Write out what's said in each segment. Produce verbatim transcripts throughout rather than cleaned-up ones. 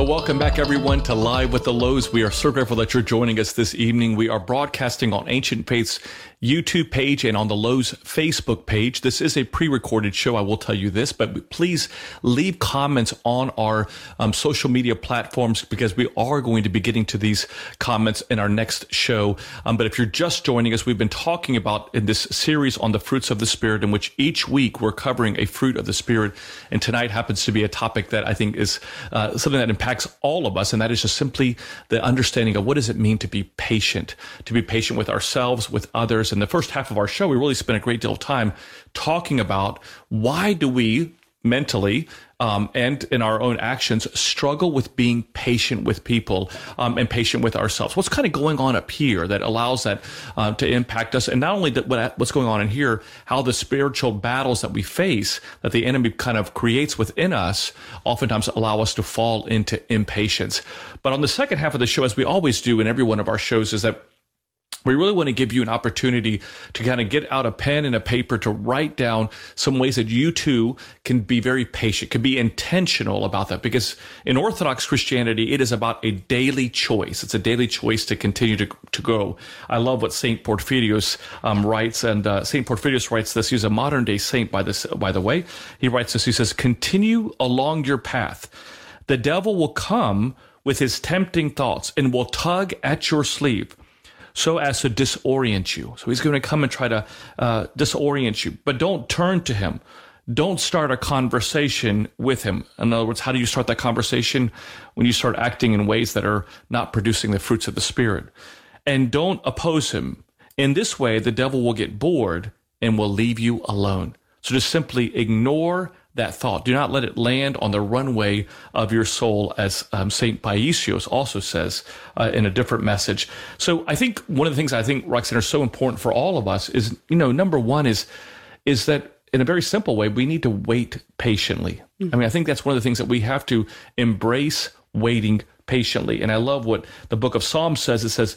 Well, welcome back, everyone, to Live with the Lows. We are so grateful that you're joining us this evening. We are broadcasting on Ancient Faith's YouTube page and on the Lows Facebook page. This is a pre-recorded show, I will tell you this, but please leave comments on our um, social media platforms because we are going to be getting to these comments in our next show. Um, but if you're just joining us, we've been talking about in this series on the fruits of the Spirit, in which each week we're covering a fruit of the Spirit. And tonight happens to be a topic that I think is uh, something that impacts all of us, and that is just simply the understanding of what does it mean to be patient, to be patient with ourselves, with others. In the first half of our show, we really spent a great deal of time talking about why do we mentally um, and in our own actions struggle with being patient with people um, and patient with ourselves. What's kind of going on up here that allows that uh, to impact us? And not only that, what, what's going on in here, how the spiritual battles that we face, that the enemy kind of creates within us, oftentimes allow us to fall into impatience. But on the second half of the show, as we always do in every one of our shows, is that we really want to give you an opportunity to kind of get out a pen and a paper to write down some ways that you too can be very patient, can be intentional about that. Because in Orthodox Christianity, it is about a daily choice. It's a daily choice to continue to, to go. I love what Saint Porphyrios um, writes, and uh, Saint Porphyrios writes this. He's a modern day saint, by this, by the way. He writes this. He says, "Continue along your path. The devil will come with his tempting thoughts and will tug at your sleeve, so as to disorient you." So he's going to come and try to uh, disorient you. But don't turn to him. Don't start a conversation with him. In other words, how do you start that conversation? When you start acting in ways that are not producing the fruits of the Spirit. And don't oppose him. In this way, the devil will get bored and will leave you alone. So just simply ignore that thought. Do not let it land on the runway of your soul, as um, Saint Paisios also says uh, in a different message. So I think one of the things I think, Roxanne, are so important for all of us is, you know, number one is, is that in a very simple way, we need to wait patiently. Mm-hmm. I mean, I think that's one of the things that we have to embrace, waiting patiently. And I love what the book of Psalms says. It says,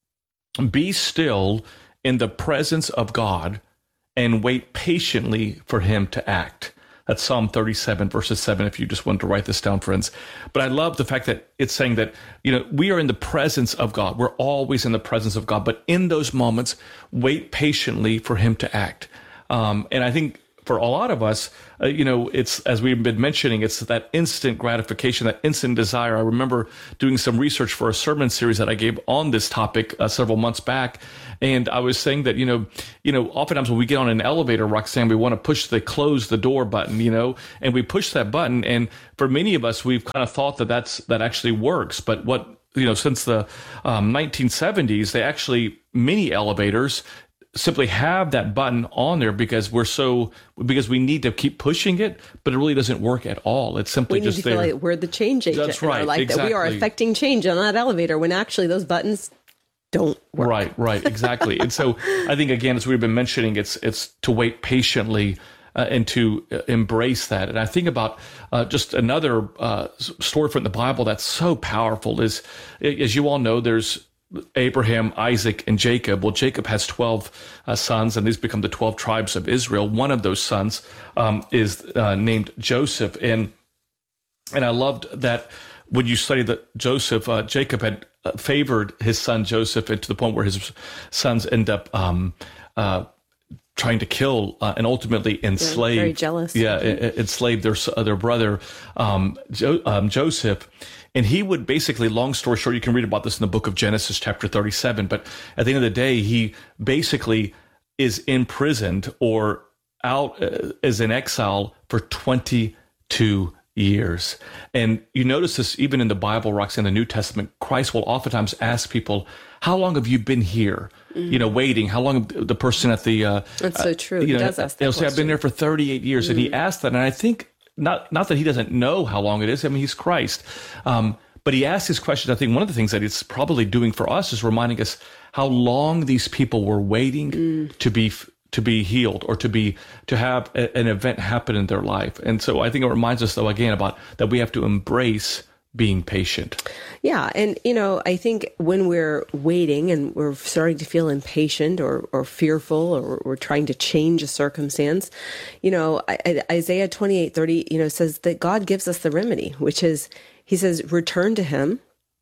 "Be still in the presence of God and wait patiently for him to act." That's Psalm thirty-seven, verses seven, if you just wanted to write this down, friends. But I love the fact that it's saying that, you know, we are in the presence of God. We're always in the presence of God. But in those moments, wait patiently for him to act. Um, and I think for a lot of us, uh, you know, it's, as we've been mentioning, it's that instant gratification, that instant desire. I remember doing some research for a sermon series that I gave on this topic uh, several months back. And I was saying that, you know, you know, oftentimes when we get on an elevator, Roxanne, we want to push the close the door button, you know, and we push that button. And for many of us, we've kind of thought that that's, that actually works. But what, you know, since the um, nineteen seventies, they actually, many elevators simply have that button on there because we're so, because we need to keep pushing it, but it really doesn't work at all. It's simply we need just to feel there. Like we're the change agent. That's right. Like exactly. That we are affecting change on that elevator when actually those buttons don't work. Right, right, exactly. And so I think, again, as we've been mentioning, it's it's to wait patiently uh, and to uh, embrace that. And I think about uh, just another uh, story from the Bible that's so powerful is, as you all know, there's Abraham, Isaac, and Jacob. Well, Jacob has twelve uh, sons, and these become the twelve tribes of Israel. One of those sons um, is uh, named Joseph. And and I loved that when you study that Joseph, uh, Jacob had uh, favored his son Joseph, and to the point where his sons end up um, uh, trying to kill uh, and ultimately enslave. Yeah, very jealous. Yeah, mm-hmm. enslave their uh, their brother um, jo- um, Joseph. And he would basically, long story short, you can read about this in the book of Genesis, chapter thirty-seven. But at the end of the day, he basically is imprisoned or out uh, as in exile for twenty-two years. And you notice this even in the Bible, Roxanne, in the New Testament. Christ will oftentimes ask people, "How long have you been here?" Mm-hmm. You know, waiting. How long? The person at the uh, that's so true. Uh, you he know, does ask that they'll say, "I've been there for thirty-eight years," mm-hmm. and he asked that. And I think. Not not that he doesn't know how long it is. I mean, he's Christ. Um, but he asked his question. I think one of the things that it's probably doing for us is reminding us how long these people were waiting mm. to be to be healed or to be to have a, an event happen in their life. And so I think it reminds us, though, again, about that we have to embrace being patient. Yeah. And, you know, I think when we're waiting and we're starting to feel impatient or, or fearful, or we're trying to change a circumstance, you know, I, I, Isaiah twenty-eight thirty, you know, says that God gives us the remedy, which is, he says, return to him,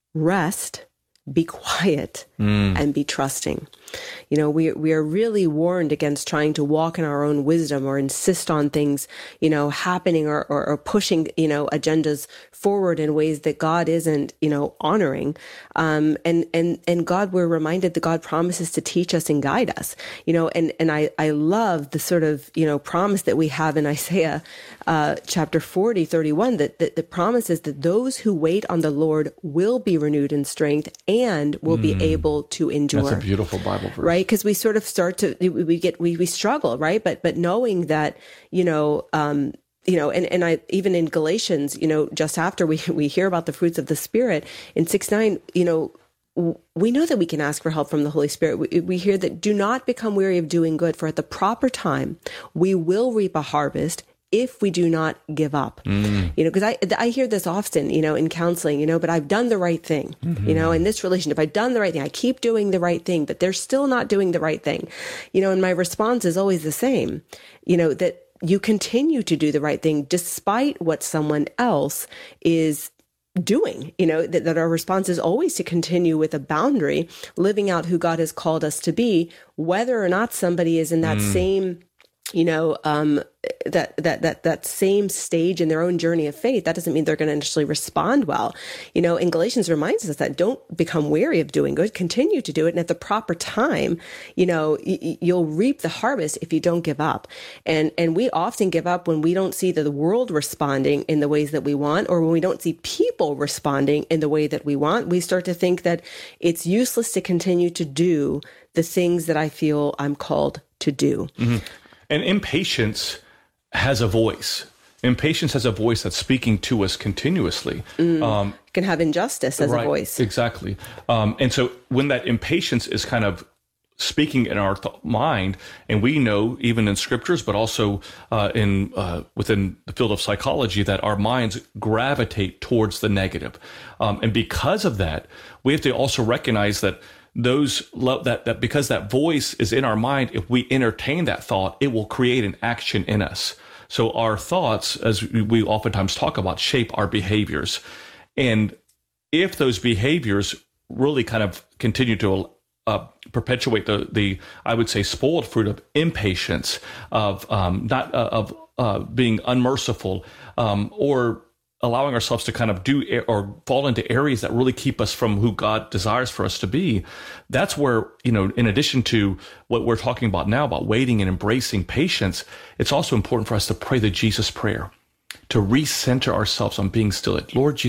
rest, be quiet, mm. and be trusting. You know, we we are really warned against trying to walk in our own wisdom or insist on things, you know, happening or, or, or pushing, you know, agendas forward in ways that God isn't, you know, honoring. Um, and, and, and God, we're reminded that God promises to teach us and guide us, you know, and, and I, I love the sort of, you know, promise that we have in Isaiah, uh, chapter forty, thirty-one, that, that the promise is that those who wait on the Lord will be renewed in strength and will mm. be able to endure. That's a beautiful Bible verse. Right? Because we sort of start to, we get, we, we struggle, right? But, but knowing that, you know, um, you know, and, and I, even in Galatians, you know, just after we, we hear about the fruits of the Spirit in six, nine, you know, we know that we can ask for help from the Holy Spirit. We, we hear that do not become weary of doing good, for at the proper time, we will reap a harvest if we do not give up. Mm. You know, because I, I hear this often, you know, in counseling, you know, but I've done the right thing, mm-hmm. you know, in this relationship, I've done the right thing. I keep doing the right thing, but they're still not doing the right thing. You know, and my response is always the same, you know, that you continue to do the right thing despite what someone else is doing, you know, that, that our response is always to continue with a boundary, living out who God has called us to be, whether or not somebody is in that mm. same, you know, um, that, that, that, that same stage in their own journey of faith. That doesn't mean they're going to initially respond well. You know, and Galatians reminds us that don't become weary of doing good, continue to do it. And at the proper time, you know, y- you'll reap the harvest if you don't give up. And, and we often give up when we don't see the world responding in the ways that we want, or when we don't see people responding in the way that we want. We start to think that it's useless to continue to do the things that I feel I'm called to do. Mm-hmm. And impatience has a voice. Impatience has a voice that's speaking to us continuously. Mm. Um, can have injustice as right, a voice. Exactly. Um, and so when that impatience is kind of speaking in our th- mind, and we know even in scriptures, but also uh, in uh, within the field of psychology, that our minds gravitate towards the negative. Um, and because of that, we have to also recognize that those love that, that because that voice is in our mind, if we entertain that thought, it will create an action in us. So our thoughts, as we oftentimes talk about, shape our behaviors. And if those behaviors really kind of continue to uh, perpetuate the, the, I would say, spoiled fruit of impatience, of um, not uh, of uh, being unmerciful, um, or allowing ourselves to kind of do or fall into areas that really keep us from who God desires for us to be, that's where, you know, in addition to what we're talking about now about waiting and embracing patience, it's also important for us to pray the Jesus prayer, to recenter ourselves on being still. Lord Jesus,